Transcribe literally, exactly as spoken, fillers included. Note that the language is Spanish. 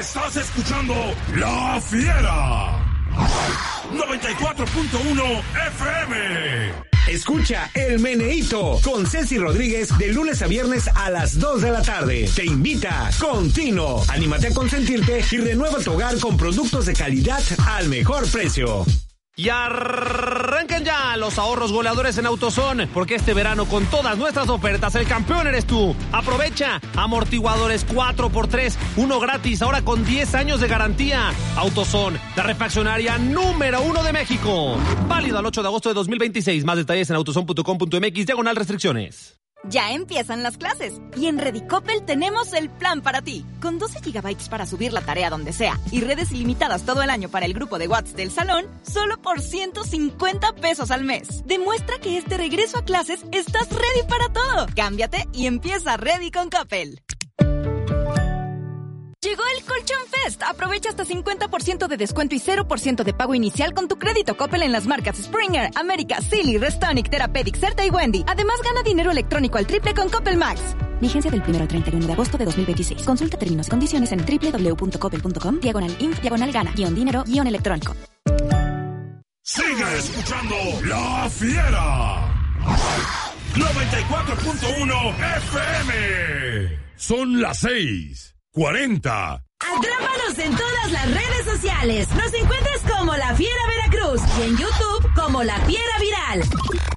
Estás escuchando La Fiera. noventa y cuatro punto uno F M. Escucha El Meneíto con Ceci Rodríguez de lunes a viernes a las dos de la tarde. Te invita Contino. Anímate a consentirte y renueva tu hogar con productos de calidad al mejor precio. Y arranquen ya los ahorros goleadores en AutoZone, porque este verano con todas nuestras ofertas el campeón eres tú. Aprovecha amortiguadores cuatro por tres, uno gratis, ahora con diez años de garantía. AutoZone, la refaccionaria número uno de México. Válido al ocho de agosto de dos mil veintiséis. Más detalles en autozone punto com punto mx, diagonal restricciones. Ya empiezan las clases y en Redicopel tenemos el plan para ti. Con doce gigabytes para subir la tarea donde sea y redes ilimitadas todo el año para el grupo de WhatsApp del salón, solo por ciento cincuenta pesos al mes. Demuestra que este regreso a clases estás ready para todo. Cámbiate y empieza Ready con Coppel. Llegó el Colchón Fest. Aprovecha hasta cincuenta por ciento de descuento y cero por ciento de pago inicial con tu crédito Coppel en las marcas Springer, América, Silly, Restonic, Therapeutic, Certa y Wendy. Además, gana dinero electrónico al triple con Coppel Max. Vigencia del primero al treinta y uno de agosto de dos mil veintiséis. Consulta términos y condiciones en doble u doble u doble u punto coppel punto com, diagonal inf, diagonal gana, guión dinero, guión electrónico. Sigue escuchando La Fiera. noventa y cuatro punto uno F M. Son las seis. cuarenta. Atrápanos en todas las redes sociales. Nos encuentras como La Fiera Veracruz y en YouTube como La Fiera Viral.